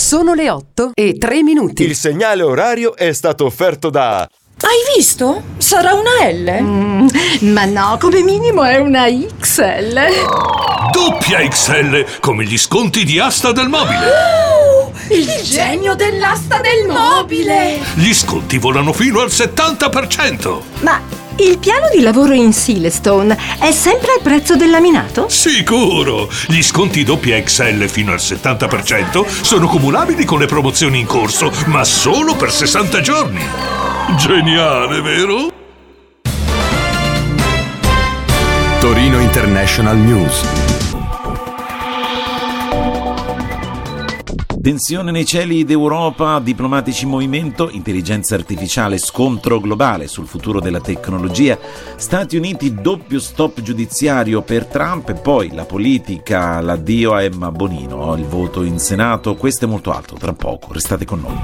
Sono le 8:03. Il segnale orario è stato offerto da... Hai visto? Sarà una L. Ma no, come minimo è una XL. Doppia XL, come gli sconti di Asta del Mobile. Il genio dell'asta del mobile. Gli sconti volano fino al 70%. Ma il piano di lavoro in Silestone è sempre al prezzo del laminato? Sicuro! Gli sconti doppia XL fino al 70% sono cumulabili con le promozioni in corso, ma solo per 60 giorni. Geniale, vero? Torino International News. Tensione nei cieli d'Europa, diplomatici in movimento, intelligenza artificiale, scontro globale sul futuro della tecnologia, Stati Uniti, doppio stop giudiziario per Trump e poi la politica, l'addio a Emma Bonino, il voto in Senato, questo è molto altro, tra poco, restate con noi.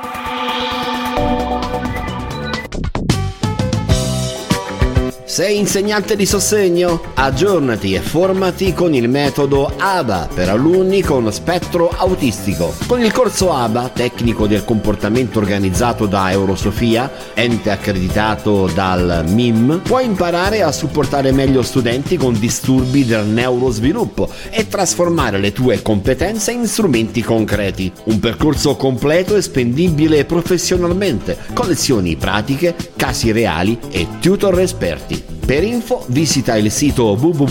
Sei insegnante di sostegno? Aggiornati e formati con il metodo ABA per alunni con spettro autistico. Con il corso ABA, tecnico del comportamento organizzato da Eurosofia, ente accreditato dal MIM, puoi imparare a supportare meglio studenti con disturbi del neurosviluppo e trasformare le tue competenze in strumenti concreti. Un percorso completo e spendibile professionalmente, con lezioni pratiche, casi reali e tutor esperti. Per info visita il sito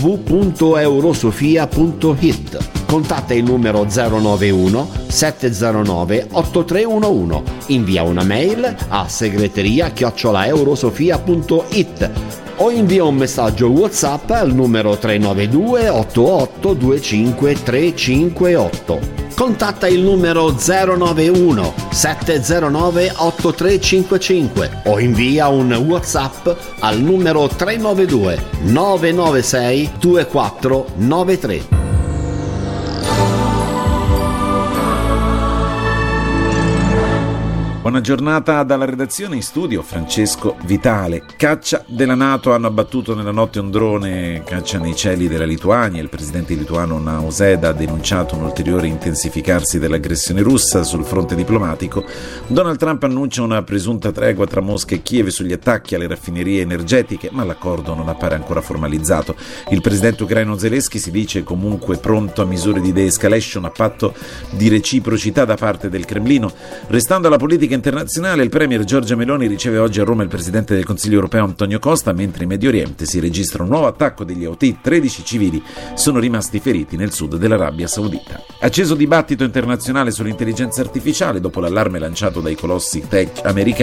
www.eurosofia.it. Contatta il numero 091 709 8311. Invia una mail a segreteria@eurosofia.it o invia un messaggio WhatsApp al numero 392 88 25 358. Contatta il numero 091 709 8355 o invia un WhatsApp al numero 392 996 2493. Buona giornata dalla redazione, in studio Francesco Vitale. Caccia della NATO, hanno abbattuto nella notte un drone, caccia nei cieli della Lituania. Il presidente lituano Nausėda ha denunciato un ulteriore intensificarsi dell'aggressione russa sul fronte diplomatico. Donald Trump annuncia una presunta tregua tra Mosca e Kiev sugli attacchi alle raffinerie energetiche, ma l'accordo non appare ancora formalizzato. Il presidente ucraino Zelensky si dice comunque pronto a misure di de-escalation a patto di reciprocità da parte del Cremlino. Restando alla politica internazionale, il premier Giorgia Meloni riceve oggi a Roma il presidente del Consiglio europeo Antonio Costa, mentre in Medio Oriente si registra un nuovo attacco degli Houthi. 13 civili sono rimasti feriti nel sud dell'Arabia Saudita. Acceso dibattito internazionale sull'intelligenza artificiale dopo l'allarme lanciato dai colossi tech americani.